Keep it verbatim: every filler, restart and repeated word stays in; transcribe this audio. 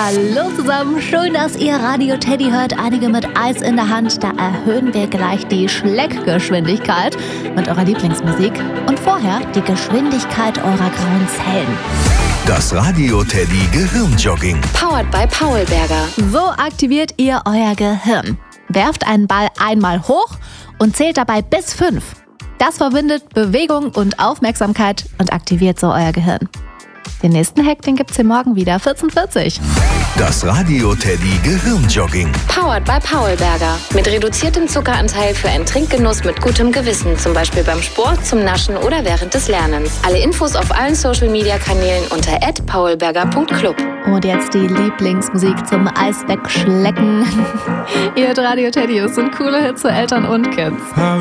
Hallo zusammen, schön, dass ihr Radio Teddy hört. Einige mit Eis in der Hand, da erhöhen wir gleich die Schleckgeschwindigkeit mit eurer Lieblingsmusik und vorher die Geschwindigkeit eurer grauen Zellen. Das Radio Teddy Gehirnjogging. Powered by Paulberger. So aktiviert ihr euer Gehirn. Werft einen Ball einmal hoch und zählt dabei bis fünf. Das verbindet Bewegung und Aufmerksamkeit und aktiviert so euer Gehirn. Den nächsten Hack, den gibt's hier morgen wieder, vierzehn Uhr vierzig. Das Radio Teddy Gehirnjogging. Powered by Paulberger. Mit reduziertem Zuckeranteil für einen Trinkgenuss mit gutem Gewissen. Zum Beispiel beim Sport, zum Naschen oder während des Lernens. Alle Infos auf allen Social-Media-Kanälen unter at paulberger punkt club. Und jetzt die Lieblingsmusik zum Eis wegschlecken. Ihr hört Radio Teddy, es sind coole Hits für Eltern und Kids. How